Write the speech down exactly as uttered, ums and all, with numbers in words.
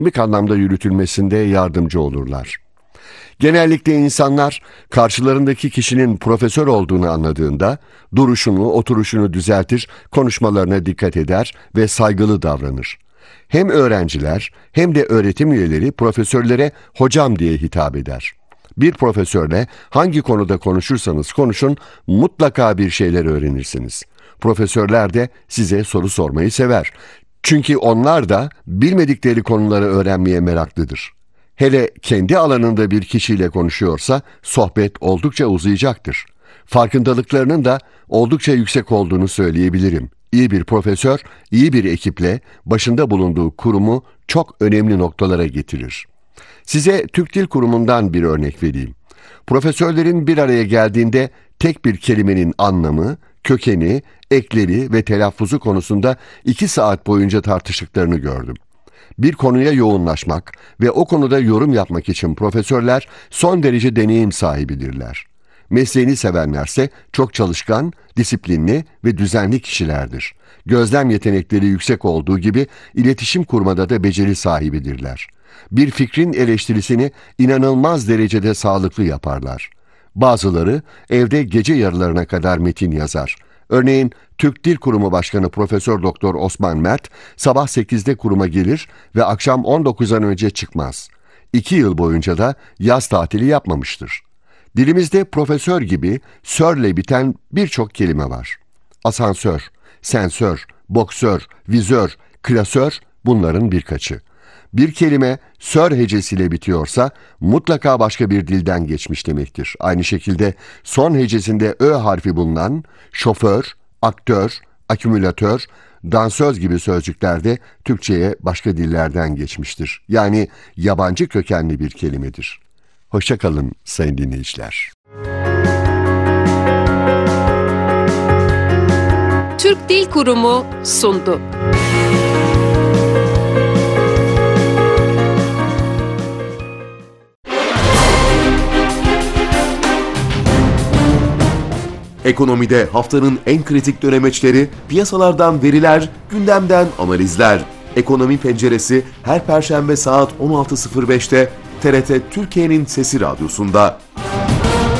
akademik anlamda yürütülmesinde yardımcı olurlar. Genellikle insanlar karşılarındaki kişinin profesör olduğunu anladığında duruşunu, oturuşunu düzeltir, konuşmalarına dikkat eder ve saygılı davranır. Hem öğrenciler hem de öğretim üyeleri profesörlere hocam diye hitap eder. Bir profesörle hangi konuda konuşursanız konuşun mutlaka bir şeyler öğrenirsiniz. Profesörler de size soru sormayı sever. Çünkü onlar da bilmedikleri konuları öğrenmeye meraklıdır. Hele kendi alanında bir kişiyle konuşuyorsa sohbet oldukça uzayacaktır. Farkındalıklarının da oldukça yüksek olduğunu söyleyebilirim. İyi bir profesör, iyi bir ekiple başında bulunduğu kurumu çok önemli noktalara getirir. Size Türk Dil Kurumu'ndan bir örnek vereyim. Profesörlerin bir araya geldiğinde tek bir kelimenin anlamı, kökeni, ekleri ve telaffuzu konusunda iki saat boyunca tartıştıklarını gördüm. Bir konuya yoğunlaşmak ve o konuda yorum yapmak için profesörler son derece deneyim sahibidirler. Mesleğini sevenlerse çok çalışkan, disiplinli ve düzenli kişilerdir. Gözlem yetenekleri yüksek olduğu gibi iletişim kurmada da beceri sahibidirler. Bir fikrin eleştirisini inanılmaz derecede sağlıklı yaparlar. Bazıları evde gece yarılarına kadar metin yazar. Örneğin Türk Dil Kurumu Başkanı Profesör Doktor Osman Mert sabah sekizde kuruma gelir ve akşam on dokuzdan önce çıkmaz. İki yıl boyunca da yaz tatili yapmamıştır. Dilimizde profesör gibi sörle biten birçok kelime var. Asansör, sensör, boksör, vizör, klasör bunların birkaçı. Bir kelime sör hecesiyle bitiyorsa mutlaka başka bir dilden geçmiş demektir. Aynı şekilde son hecesinde ö harfi bulunan şoför, aktör, akümülatör, dansöz gibi sözcükler de Türkçe'ye başka dillerden geçmiştir. Yani yabancı kökenli bir kelimedir. Hoşça kalın sayın dinleyiciler. Türk Dil Kurumu sundu. Ekonomide haftanın en kritik dönemeçleri, piyasalardan veriler, gündemden analizler. Ekonomi Penceresi her Perşembe saat on altı sıfır beşte T R T Türkiye'nin Sesi Radyosu'nda.